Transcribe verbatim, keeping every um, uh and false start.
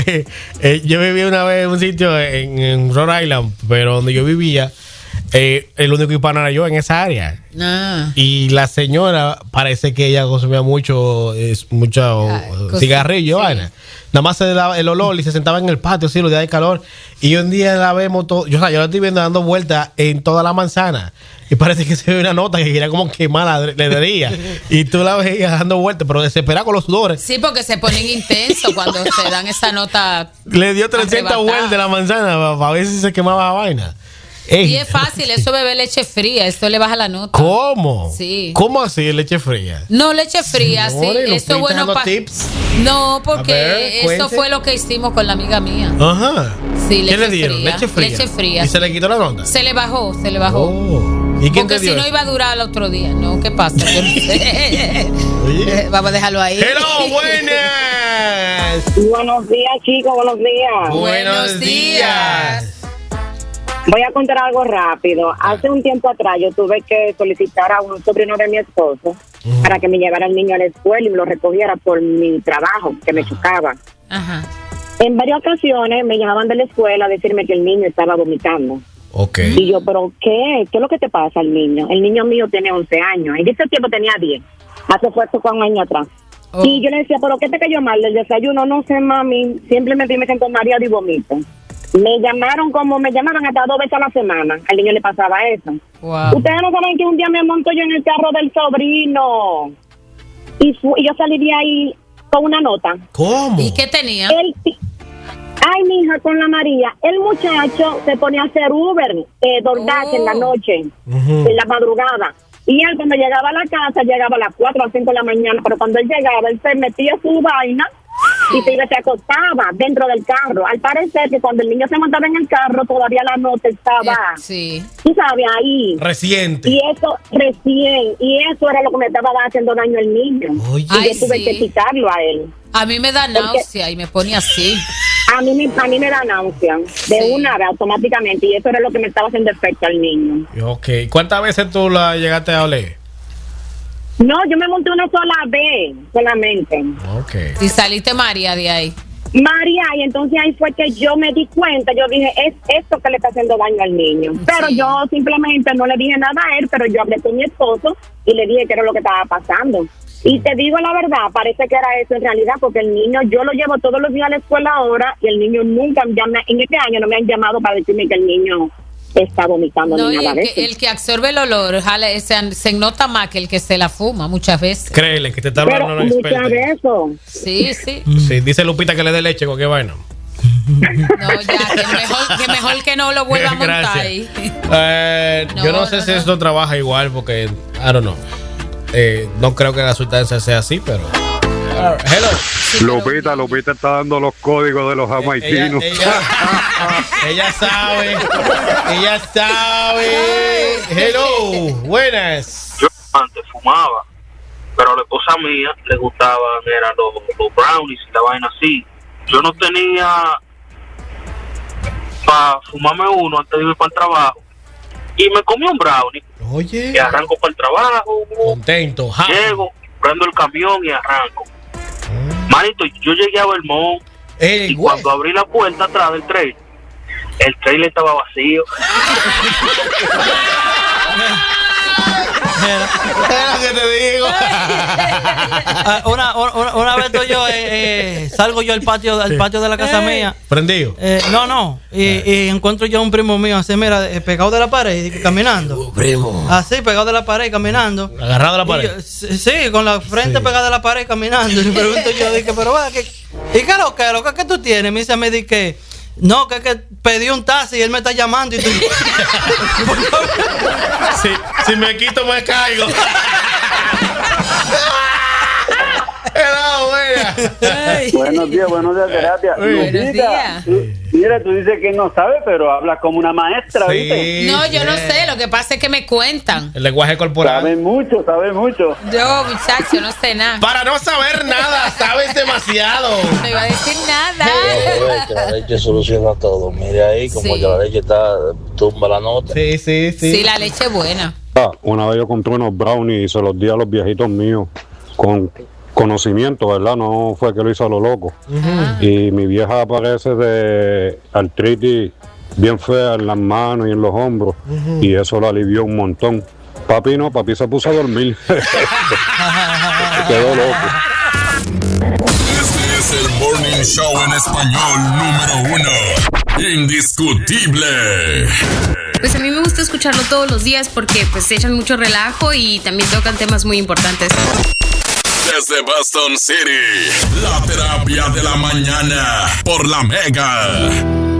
eh, eh, yo vivía una vez en un sitio en, en Rhode Island, pero donde yo vivía, eh, el único hispano era yo en esa área. Ah. Y la señora, parece que ella consumía mucho, es, mucho ah, cigarrillo, sí. Vaina. Nada más se daba el olor y se sentaba en el patio, sí, los días de calor. Y un día la vemos todo, yo, o sea, yo la estoy viendo dando vueltas en toda la manzana. Y parece que se ve una nota que quería como quemar la herrería. Y tú la veías dando vueltas, pero desesperada con los sudores. Sí, porque se ponen intensos cuando se dan esa nota. Le dio trescientas vueltas a la manzana para, para ver si se quemaba la vaina. Ey. Y es fácil, eso bebe leche fría, esto le baja la nota. ¿Cómo? Sí. ¿Cómo así leche fría? No, leche fría, Señores, sí. Eso es bueno para. No, porque ver, eso cuente. Fue lo que hicimos con la amiga mía. Ajá. Sí, leche ¿Qué le dieron? Fría. Leche fría. Leche fría. ¿Y se le quitó la nota? Se le bajó, se le bajó. Oh. ¿Y quién porque te dio si no eso? iba a durar el otro día, ¿no? ¿Qué pasa? Yo no sé. Oye. Vamos a dejarlo ahí. ¡Hello, buenas! Buenos días, chicos, buenos días. Buenos días. Voy a contar algo rápido. Hace un tiempo atrás yo tuve que solicitar a un sobrino de mi esposo uh-huh. para que me llevara el niño a la escuela y me lo recogiera por mi trabajo, que me uh-huh. chocaba. Ajá. En varias ocasiones me llamaban de la escuela a decirme que el niño estaba vomitando. Okay. Y yo, ¿pero qué? ¿Qué es lo que te pasa al niño? El niño mío tiene once años. En ese tiempo tenía diez. Hace fuerte con un año atrás. Oh. Y yo le decía, ¿pero qué te cayó mal del desayuno? No sé, mami. Simplemente me siento mareado y vomito. Me llamaron como me llamaban hasta dos veces a la semana. Al niño le pasaba eso. Wow. Ustedes no saben que un día me monto yo en el carro del sobrino. Y, fu- y yo salí de ahí con una nota. ¿Cómo? ¿Y qué tenía? El, ay, mija, con la María. El muchacho se ponía a hacer Uber, eh, DoorDash oh. en la noche, uh-huh. en la madrugada. Y él cuando llegaba a la casa, llegaba a las cuatro o cinco de la mañana, pero cuando él llegaba, él se metía su vaina y se, se acostaba dentro del carro. Al parecer que cuando el niño se montaba en el carro, todavía la nota estaba, eh, sí. tú sabes, ahí. Reciente. Y eso, recién. Y eso era lo que me estaba haciendo daño al niño. Oye. Y Ay, yo tuve sí. que quitarlo a él. A mí me da náusea y me pone así. A mí, a mí me da náusea, de sí. una vez automáticamente, y eso era lo que me estaba haciendo efecto al niño. Ok, ¿cuántas veces tú la llegaste a oler? No, yo me monté una sola vez, solamente. Ok. Y saliste María de ahí. María, y entonces ahí fue que yo me di cuenta, yo dije, es esto que le está haciendo daño al niño. Pero sí. yo simplemente no le dije nada a él, pero yo hablé con mi esposo y le dije que era lo que estaba pasando. Y te digo la verdad, parece que era eso en realidad, porque el niño, yo lo llevo todos los días a la escuela ahora, y el niño nunca, ya me, en este año no me han llamado para decirme que el niño está vomitando no, ni nada el de que, eso. El que absorbe el olor, jale, se, se nota más que el que se la fuma muchas veces. Créele, que te está hablando una experta. Muchas de eso. Sí, sí. Sí, dice Lupita que le dé leche, cualquier vaina. No, ya, que mejor que, mejor que no lo vuelva a montar ahí. Eh, no, yo no sé no, si no. esto trabaja igual, porque, I don't know. Eh, no creo que la sustancia sea así, pero uh, hello. Sí, Lupita, Lupita está dando los códigos de los jamaiquinos. Ella, ella, ella sabe, ella sabe. Hello, buenas. Yo antes fumaba, pero a la esposa mía le gustaban eran los, los brownies y la vaina así. Yo no tenía para fumarme uno antes de ir para el trabajo y me comí un brownie. Oye. Y arranco para el trabajo. Contento. Ja. Llego, prendo el camión y arranco. Ah. Manito, yo llegué a Vermont Ey, y güey. cuando abrí la puerta atrás del tren, el trailer estaba vacío. Era que te digo. una, una, una vez tú yo eh, eh, salgo yo al patio al patio de la casa eh, mía. Prendido. Eh, no, no. Y, eh. y encuentro yo a un primo mío así, mira, pegado de la pared, caminando. Uh, primo. Así, pegado de la pared, caminando. Agarrado de la pared. Yo, sí, con la frente sí. pegada de la pared, caminando. Y le pregunto yo, dije, pero va, ¿qué, ¿y qué lo que, lo que, que tú tienes? Me dice, me dice que no, que, que pedí un taxi y él me está llamando y tú... si, si me quito me caigo. Hello, buena. Buenos días, buenos días, terapia. Buenos días. Tú, mira, tú dices que no sabes, pero hablas como una maestra, sí, ¿viste? No, yo no sé, lo que pasa es que me cuentan. El lenguaje corporal. Sabes mucho, sabes mucho. Yo, muchacho, no sé nada. Para no saber nada, sabes demasiado. No iba a decir nada. Sí, la leche soluciona todo. Mire ahí, como sí. ya la leche está, tumba la nota. Sí, sí, sí. Sí, la leche es buena. Ah, una vez yo compré unos brownies y se los di a los viejitos míos con... con conocimiento, ¿verdad? No fue que lo hizo a lo loco. Uh-huh. Y mi vieja aparece de artritis bien fea en las manos y en los hombros. Uh-huh. Y eso la alivió un montón. Papi no, papi se puso a dormir. Quedó loco. Este es el Morning Show en español número uno. Indiscutible. Pues a mí me gusta escucharlo todos los días porque pues se echan mucho relajo y también tocan temas muy importantes. Desde Boston City, la terapia de la mañana por La Mega.